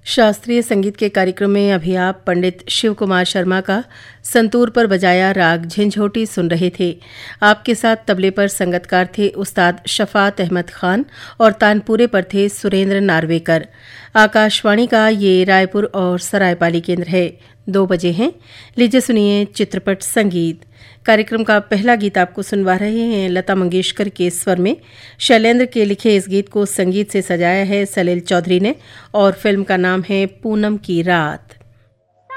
शास्त्रीय संगीत के कार्यक्रम में अभी आप पंडित शिव कुमार शर्मा का संतूर पर बजाया राग झंझोटी सुन रहे थे। आपके साथ तबले पर संगतकार थे उस्ताद शफात अहमद खान और तानपुरे पर थे सुरेंद्र नार्वेकर। आकाशवाणी का ये रायपुर और सरायपाली केंद्र है। 2 बजे हैं। लीजिए सुनिए चित्रपट संगीत। कार्यक्रम का पहला गीत आपको सुनवा रहे हैं लता मंगेशकर के स्वर में। शैलेंद्र के लिखे इस गीत को संगीत से सजाया है सलील चौधरी ने और फिल्म का नाम है पूनम की रात।